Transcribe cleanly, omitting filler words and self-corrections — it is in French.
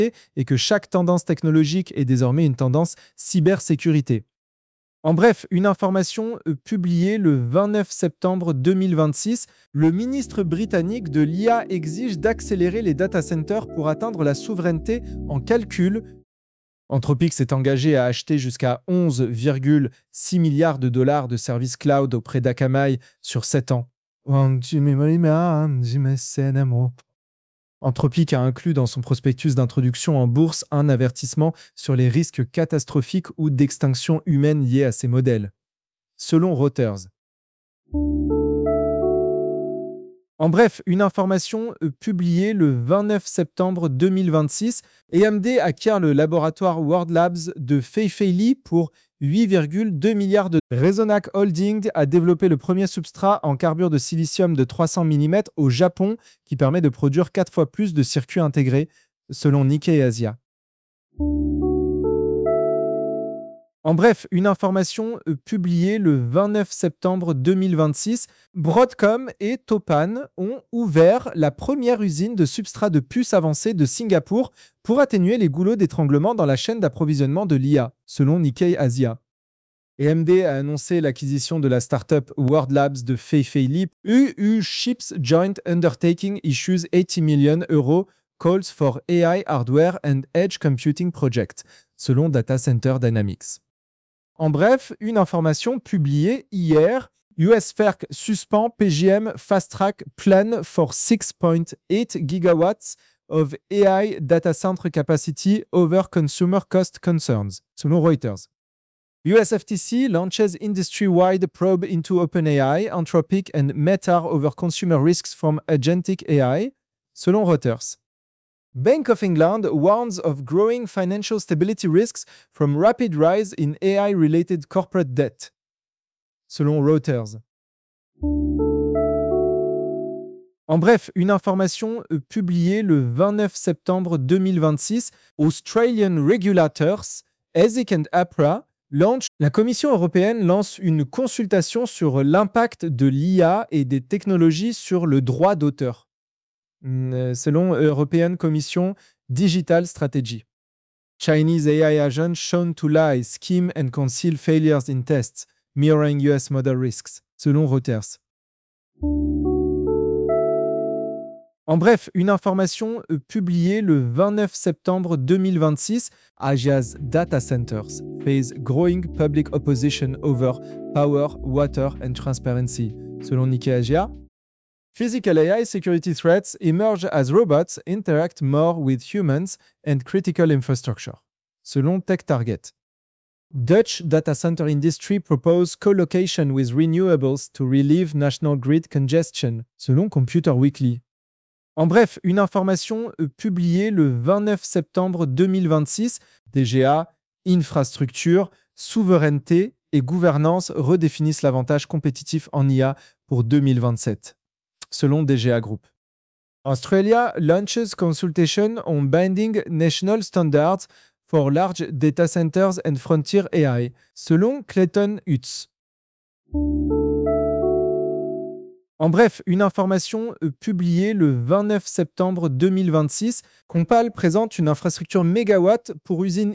et que chaque tendance technologique est désormais une tendance cybersécurité. En bref, une information publiée le 29 septembre 2026, le ministre britannique de l'IA exige d'accélérer les data centers pour atteindre la souveraineté en calcul. Anthropic s'est engagé à acheter jusqu'à 11,6 milliards de dollars de services cloud auprès d'Akamai sur 7 ans. Anthropic a inclus dans son prospectus d'introduction en bourse un avertissement sur les risques catastrophiques ou d'extinction humaine liés à ces modèles. Selon Reuters. En bref, une information publiée le 29 septembre 2026, AMD acquiert le laboratoire World Labs de Fei Li pour 8,2 milliards de Resonac Holding a développé le premier substrat en carbure de silicium de 300 mm au Japon qui permet de produire 4 fois plus de circuits intégrés, selon Nikkei Asia. En bref, une information publiée le 29 septembre 2026, Broadcom et Topan ont ouvert la première usine de substrat de puces avancées de Singapour pour atténuer les goulots d'étranglement dans la chaîne d'approvisionnement de l'IA, selon Nikkei Asia. AMD a annoncé l'acquisition de la startup World Labs de Fei Li. UU Chips Joint Undertaking issues 80 million euros calls for AI hardware and edge computing project, selon Data Center Dynamics. En bref, une information publiée hier, US FERC suspend PJM Fast Track Plan for 6.8 gigawatts of AI data center capacity over consumer cost concerns, selon Reuters. US FTC launches industry-wide probe into OpenAI, Anthropic and Meta over consumer risks from agentic AI, selon Reuters. Bank of England warns of growing financial stability risks from rapid rise in AI-related corporate debt, selon Reuters. En bref, une information publiée le 29 septembre 2026, Australian regulators, ASIC and APRA, la Commission européenne lance une consultation sur l'impact de l'IA et des technologies sur le droit d'auteur. Selon European Commission Digital Strategy. Chinese AI agents shown to lie, scheme and conceal failures in tests, mirroring US model risks, selon Reuters. En bref, une information publiée le 29 septembre 2026, Asia's data centers face growing public opposition over power, water and transparency, selon Nikkei Asia. Physical AI security threats emerge as robots interact more with humans and critical infrastructure, selon TechTarget. Dutch data center industry propose co-location with renewables to relieve national grid congestion, selon Computer Weekly. En bref, une information publiée le 29 septembre 2026, DGA, infrastructure, souveraineté et gouvernance redéfinissent l'avantage compétitif en IA pour 2027. Selon DGA Group. Australia launches consultation on binding national standards for large data centers and frontier AI, selon Clayton Utz. En bref, une information publiée le 29 septembre 2026, Compal présente une infrastructure mégawatt pour usine